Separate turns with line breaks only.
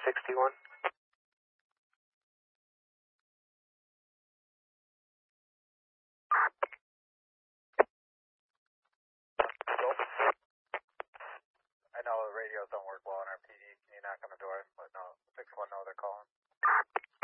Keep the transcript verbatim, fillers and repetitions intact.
sixty-one.
I know the radios don't work well on our P D. Can you knock on the door and let no, six one know they're calling?